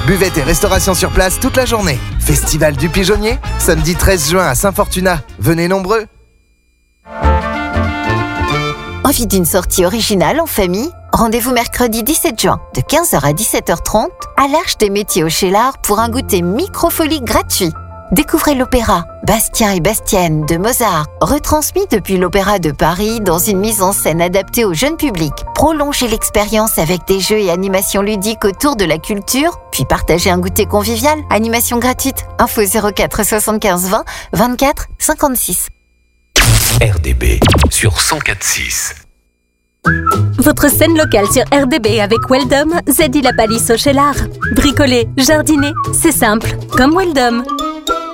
Buvette et restauration sur place toute la journée. Festival du Pigeonnier, samedi 13 juin à Saint-Fortuna. Venez nombreux. Envie d'une sortie originale en famille? Rendez-vous mercredi 17 juin de 15h à 17h30 à l'Arche des Métiers au Cheylard pour un goûter microfolie gratuit. Découvrez l'opéra Bastien et Bastienne de Mozart, retransmis depuis l'Opéra de Paris dans une mise en scène adaptée au jeune public. Prolongez l'expérience avec des jeux et animations ludiques autour de la culture, puis partagez un goûter convivial. Animation gratuite. Info 04 75 20 24 56. RDB sur 104.6. Votre scène locale sur RDB avec Weldom, Zeddy la Palisse au Cheylard. Bricoler, jardiner, c'est simple, comme Weldom.